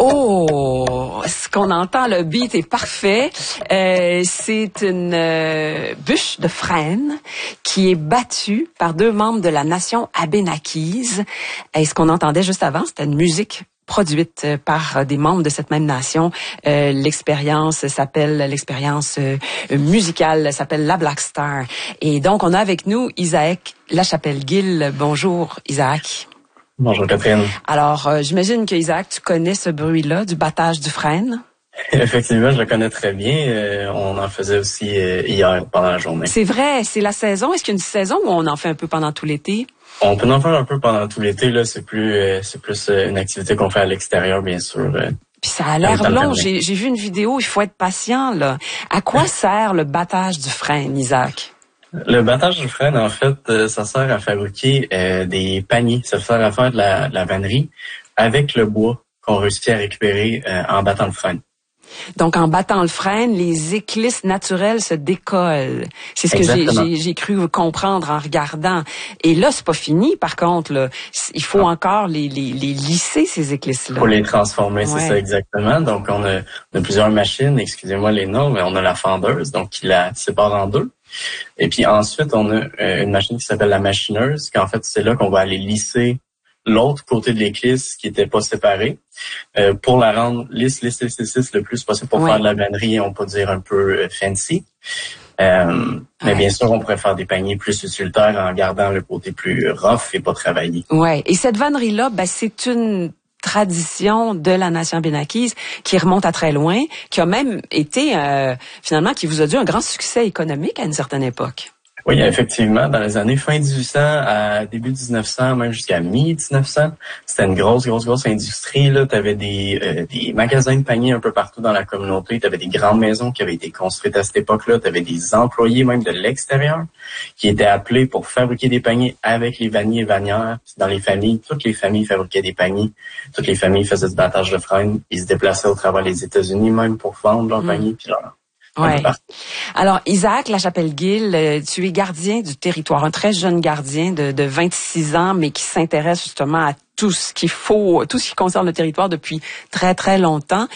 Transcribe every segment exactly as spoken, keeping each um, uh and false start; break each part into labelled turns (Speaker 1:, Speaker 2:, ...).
Speaker 1: Oh, ce qu'on entend, le beat est parfait. Euh, c'est une euh, bûche de frêne qui est battue par deux membres de la nation Abénakise. Et ce qu'on entendait juste avant, c'était une musique produite par des membres de cette même nation. Euh, l'expérience s'appelle, l'expérience euh, musicale s'appelle la Black Star. Et donc, on a avec nous Isaac Lachapelle-Gill. Bonjour, Isaac.
Speaker 2: Bonjour Catherine.
Speaker 1: Alors, euh, j'imagine que Isaac, tu connais ce bruit-là du battage du frêne.
Speaker 2: Effectivement, je le connais très bien. Euh, on en faisait aussi euh, hier pendant la journée.
Speaker 1: C'est vrai, c'est la saison. Est-ce qu'il y a une saison où on en fait un peu pendant tout l'été?
Speaker 2: On peut en faire un peu pendant tout l'été. Là, c'est plus, euh, c'est plus euh, une activité qu'on fait à l'extérieur, bien sûr. Euh,
Speaker 1: Puis ça a l'air long. J'ai, j'ai vu une vidéo. Il faut être patient là. À quoi sert le battage du frêne, Isaac?
Speaker 2: Le battage du frêne, en fait, euh, ça sert à fabriquer euh, des paniers. Ça sert à faire de la, de la vannerie avec le bois qu'on réussit à récupérer euh, en battant le frêne.
Speaker 1: Donc, en battant le frêne, les éclisses naturelles se décollent. C'est ce Exactement. que j'ai, j'ai, j'ai cru comprendre en regardant. Et là, c'est pas fini, par contre. Là. Il faut ah. encore les, les, les lisser, ces éclisses-là.
Speaker 2: Pour les transformer, ouais. C'est ça exactement. Donc, on a, on a plusieurs machines, excusez-moi les noms, mais on a la fendeuse, donc qui la sépare en deux. Et puis ensuite, on a euh, une machine qui s'appelle la machineuse, qu'en fait, c'est là qu'on va aller lisser l'autre côté de l'éclisse qui était pas séparée euh, pour la rendre lisse, lisse, lisse, lisse le plus possible pour ouais. faire de la vannerie, on peut dire un peu euh, fancy. Euh, ouais. Mais bien sûr, on pourrait faire des paniers plus utilitaires en gardant le côté plus rough et pas travaillé.
Speaker 1: Ouais. Et cette vannerie-là, ben, c'est une tradition de la nation abénakise qui remonte à très loin, qui a même été, euh, finalement, qui vous a dû un grand succès économique à une certaine époque.
Speaker 2: Oui, effectivement, dans les années fin dix-huit cents à début dix-neuf cents, même jusqu'à mi-dix-neuf cents, c'était une grosse, grosse, grosse industrie. Là, tu avais des, euh, des magasins de paniers un peu partout dans la communauté. Tu avais des grandes maisons qui avaient été construites à cette époque-là. Tu avais des employés même de l'extérieur qui étaient appelés pour fabriquer des paniers avec les vanniers et vannières. Dans les familles, toutes les familles fabriquaient des paniers. Toutes les familles faisaient du battage de frêne. Ils se déplaçaient au travers des États-Unis même pour vendre leurs mmh. paniers puis leur
Speaker 1: Ouais. Alors, Isaac Lachapelle-Gill, tu es gardien du territoire, un très jeune gardien de, de vingt-six ans, mais qui s'intéresse justement à tout ce qu'il faut, tout ce qui concerne le territoire depuis très, très longtemps.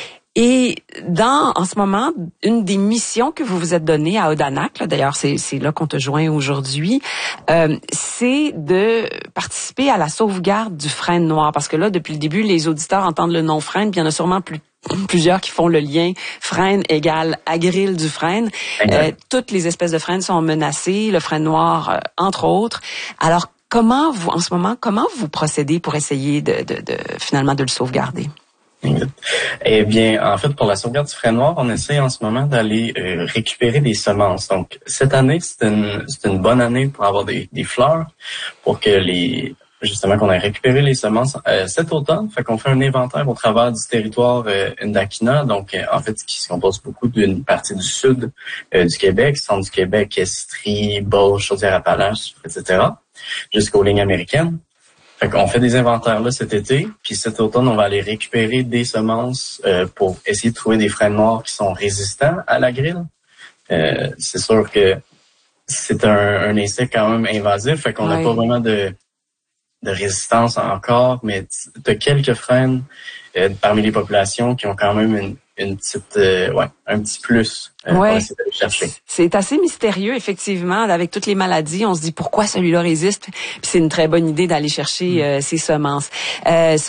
Speaker 1: Et dans, en ce moment, une des missions que vous vous êtes donnée à Odanak, là, d'ailleurs, c'est, c'est là qu'on te joint aujourd'hui, euh, c'est de participer à la sauvegarde du frêne noir. Parce que là, depuis le début, les auditeurs entendent le nom frêne, puis il y en a sûrement plus plusieurs qui font le lien frêne égale agril du frêne. Euh, toutes les espèces de frênes sont menacées, le frêne noir, euh, entre autres. Alors, comment vous, en ce moment, comment vous procédez pour essayer de, de, de finalement de le sauvegarder?
Speaker 2: Eh bien, en fait, pour la sauvegarde du frêne noir, on essaie en ce moment d'aller euh, récupérer des semences. Donc, cette année, c'est une, c'est une bonne année pour avoir des, des fleurs, pour que les justement qu'on ait récupéré les semences euh, cet automne. Fait qu'on fait un inventaire au travers du territoire euh, Ndakina, donc euh, en fait qui se compose beaucoup d'une partie du sud euh, du Québec, centre du Québec, Estrie, Beauce, Chaudière-Appalaches, et cetera, jusqu'aux lignes américaines. Fait qu'on fait des inventaires là cet été, puis cet automne, on va aller récupérer des semences euh, pour essayer de trouver des frênes noirs qui sont résistants à la grille. Euh, c'est sûr que c'est un, un insecte quand même invasif, fait qu'on n'a oui. pas vraiment de de résistance encore, mais tu as quelques frênes euh, parmi les populations qui ont quand même une, une petite, euh, ouais, un petit plus euh,
Speaker 1: ouais.
Speaker 2: pour essayer de les chercher.
Speaker 1: C'est assez mystérieux, effectivement. Avec toutes les maladies, on se dit pourquoi celui-là résiste. Puis c'est une très bonne idée d'aller chercher euh, ces semences. Euh,